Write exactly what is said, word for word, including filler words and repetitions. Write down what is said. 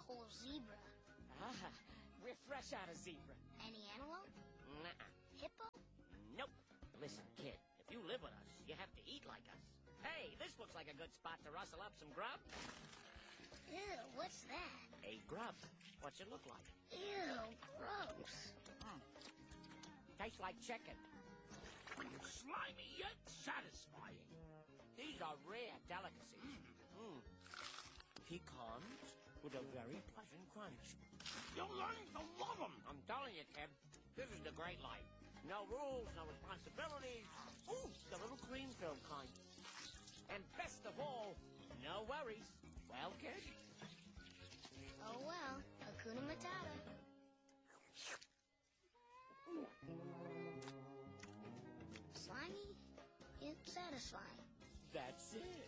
whole zebra. Ah, we're fresh out of zebra. Any antelope? Nuh-uh. Hippo? Nope. Listen, kid, if you live with us, you have to eat like us. Hey, this looks like a good spot to rustle up some grub. Ew, what's that? A grub. What's it look like? Ew, gross. Mm. Tastes like chicken. Slimy yet satisfying. These are rare delicacies. Mm. Pecans with a very pleasant crunch. You're learning to love them. I'm telling you, kid, this is the great life. No rules, no responsibilities. Ooh, the little cream-filled kind. And best of all, no worries. Well, kid? Oh, well. Hakuna Matata. Slimy, yet satisfying. That's it.